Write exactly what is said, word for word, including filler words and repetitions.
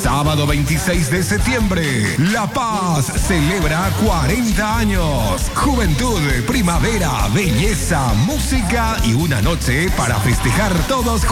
Sábado veintiséis de septiembre, La Paz celebra cuarenta años. Juventud, primavera, belleza, música y una noche para festejar todos juntos.